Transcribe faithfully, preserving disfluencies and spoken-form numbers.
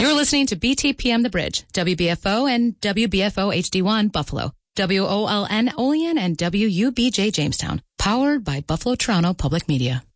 You're listening to B T P M The Bridge, W B F O and W B F O H D one Buffalo, W O L N Olean and W U B J Jamestown, powered by Buffalo Toronto Public Media.